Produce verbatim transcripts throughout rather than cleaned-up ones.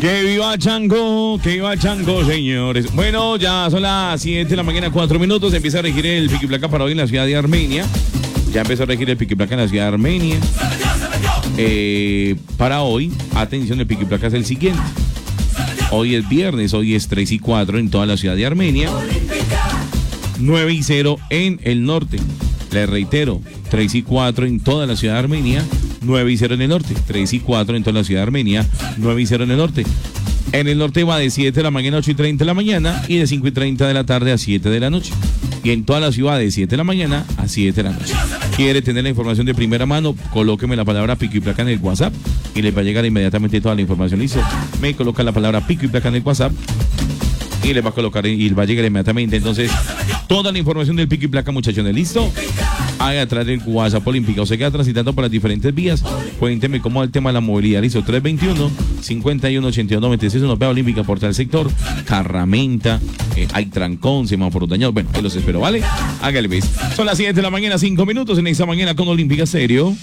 Que viva Chango, que viva Chango, señores. Bueno, ya son las siete de la mañana, cuatro minutos. Empieza a regir el pico y placa para hoy en la ciudad de Armenia. Ya empezó a regir el pico y placa en la ciudad de Armenia. Eh, para hoy, atención, el pico y placa es el siguiente. Hoy es viernes, hoy es tres y cuatro en toda la ciudad de Armenia. nueve y cero en el norte. Les reitero, tres y cuatro en toda la ciudad de Armenia. nueve y cero en el norte, tres y cuatro en toda la ciudad de Armenia, nueve y cero en el norte. En el norte va de siete de la mañana a ocho y treinta de la mañana y de cinco y treinta de la tarde a siete de la noche. Y en toda la ciudad de siete de la mañana a siete de la noche. ¿Quiere tener la información de primera mano? Colóqueme la palabra pico y placa en el WhatsApp y le va a llegar inmediatamente toda la información. Listo. Me coloca la palabra pico y placa en el WhatsApp y le va a colocar y va a llegar inmediatamente. Entonces, toda la información del pico y placa, muchachones. ¿Listo? Haga atrás del WhatsApp Olímpica. O se queda transitando por las diferentes vías. Cuénteme cómo va el tema de la movilidad. Listo, tres veintiuno, cincuenta y uno, ochenta y dos, noventa y seis. Nos vea Olímpica por tal sector. Carramenta, eh, hay trancón, semáforos dañados. Bueno, ahí los espero, ¿vale? Hágale, ¿ves? Son las siete de la mañana, cinco minutos en esta mañana con Olímpica Stereo.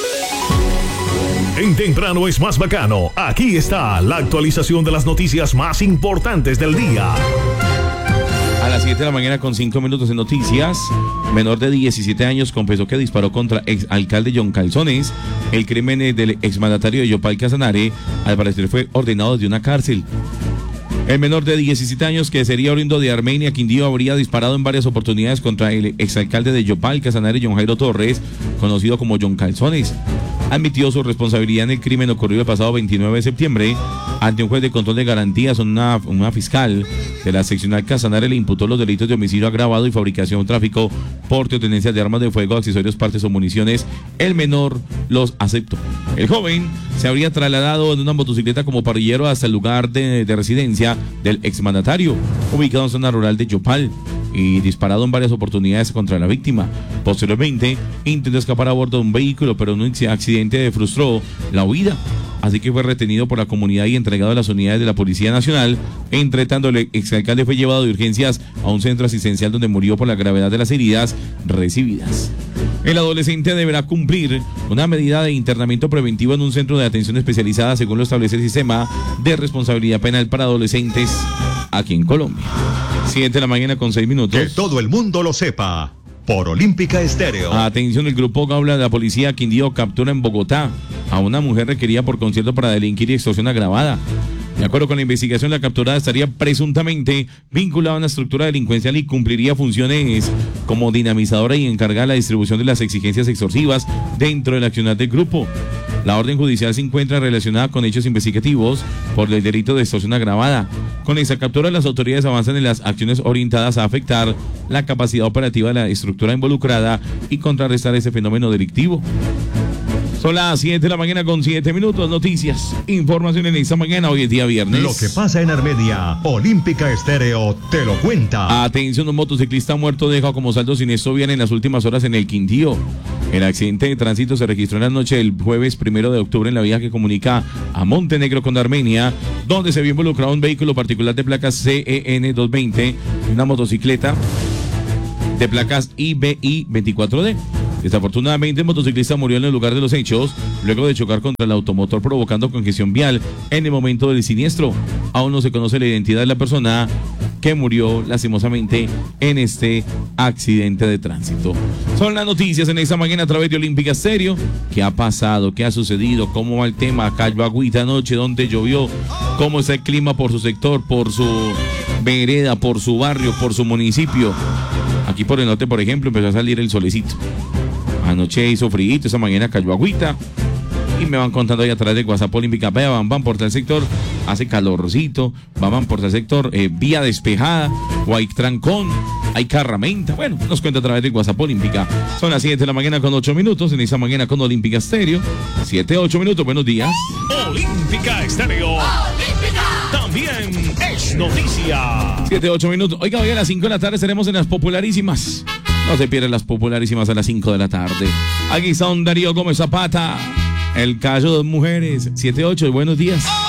En Temprano es más bacano. Aquí está la actualización de las noticias más importantes del día. A las siete de la mañana con cinco minutos en noticias. Menor de diecisiete años confesó que disparó contra ex alcalde John Calzones. El crimen del exmandatario de Yopal Casanare al parecer fue ordenado desde una cárcel. El menor de diecisiete años, que sería oriundo de Armenia, Quindío, habría disparado en varias oportunidades contra el exalcalde de Yopal Casanare, John Jairo Torres, conocido como John Calzones. Admitió su responsabilidad en el crimen ocurrido el pasado veintinueve de septiembre. Ante un juez de control de garantías, una, una fiscal de la seccional Casanare le imputó los delitos de homicidio agravado y fabricación, tráfico, porte o tenencia de armas de fuego, accesorios, partes o municiones. El menor los aceptó. El joven se habría trasladado en una motocicleta como parrillero hasta el lugar de, de residencia del exmandatario, ubicado en zona rural de Yopal, y disparado en varias oportunidades contra la víctima. Posteriormente, intentó escapar a bordo de un vehículo, pero un accidente frustró la huida. Así que fue retenido por la comunidad y entregado a las unidades de la Policía Nacional. Entre tanto, el exalcalde fue llevado de urgencias a un centro asistencial donde murió por la gravedad de las heridas recibidas. El adolescente deberá cumplir una medida de internamiento preventivo en un centro de atención especializada, según lo establece el sistema de responsabilidad penal para adolescentes aquí en Colombia. siete de la mañana con seis minutos. Que todo el mundo lo sepa. Por Olímpica Estéreo. Atención, el grupo Gaula de la policía Quindío captura en Bogotá a una mujer requerida por concierto para delinquir y extorsión agravada. De acuerdo con la investigación, la capturada estaría presuntamente vinculada a una estructura delincuencial y cumpliría funciones como dinamizadora y encargada de la distribución de las exigencias extorsivas dentro del accionar del grupo. La orden judicial se encuentra relacionada con hechos investigativos por el delito de extorsión agravada. Con esa captura, las autoridades avanzan en las acciones orientadas a afectar la capacidad operativa de la estructura involucrada y contrarrestar ese fenómeno delictivo. Son las siete de la mañana con siete minutos. Noticias, información en esta mañana. Hoy es día viernes. Lo que pasa en Armenia, Olímpica Estéreo te lo cuenta. Atención, un motociclista muerto deja como saldo siniestro vial en las últimas horas en el Quindío. El accidente de tránsito se registró en la noche del jueves primero de octubre en la vía que comunica a Montenegro con Armenia, donde se vio involucrado un vehículo particular de placas C E N doscientos veinte y una motocicleta de placas I B I veinticuatro D. Desafortunadamente, el motociclista murió en el lugar de los hechos luego de chocar contra el automotor, provocando congestión vial en el momento del siniestro. Aún no se conoce la identidad de la persona que murió lastimosamente en este accidente de tránsito. Son las noticias en esta mañana a través de Olímpica Stereo. ¿Qué ha pasado? ¿Qué ha sucedido? ¿Cómo va el tema? Cayó agüita anoche, ¿dónde llovió? ¿Cómo está el clima por su sector, por su vereda, por su barrio, por su municipio? Aquí por el norte, por ejemplo, empezó a salir el solecito. Anoche hizo frío, esa mañana cayó agüita. Y me van contando ahí a través de WhatsApp Olímpica. Vea, van, van por tal sector, hace calorcito. Van, van por tal sector, eh, vía despejada. O hay trancón, hay carramenta. Bueno, nos cuenta a través de WhatsApp Olímpica. Son las siete de la mañana con ocho minutos. En esta mañana con Olímpica Stereo. siete, ocho minutos, buenos días. Olímpica Estéreo. Olímpica. También es noticia. siete, ocho minutos. Oiga, hoy a las cinco de la tarde estaremos en las popularísimas. No se pierdan las popularísimas a las cinco de la tarde. Aquí está don Darío Gómez Zapata, el callo de mujeres. siete, ocho, buenos días.